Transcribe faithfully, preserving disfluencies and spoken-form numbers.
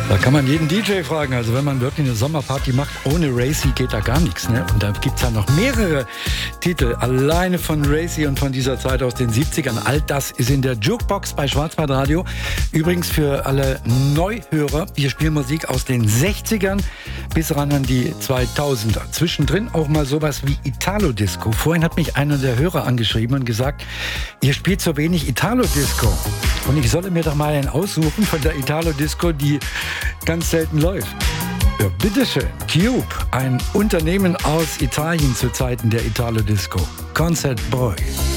Da kann man jeden D J fragen. Also wenn man wirklich eine Sommerparty macht, ohne Racy geht da gar nichts. Ne? Und da gibt es ja noch mehrere Titel alleine von Racy und von dieser Zeit aus den siebzigern. All das ist in der Jukebox bei Schwarzwaldradio. Übrigens für alle Neuhörer, wir spielen Musik aus den sechzigern bis ran an die zweitausender. Zwischendrin auch mal sowas wie Italo-Disco. Vorhin hat mich einer der Hörer angeschrieben und gesagt, ihr spielt so wenig Italo-Disco. Und ich solle mir doch mal einen aussuchen von der Italo-Disco, die ganz selten läuft. Ja, bitteschön. Cube, ein Unternehmen aus Italien zu Zeiten der Italo-Disco. Concert Boy.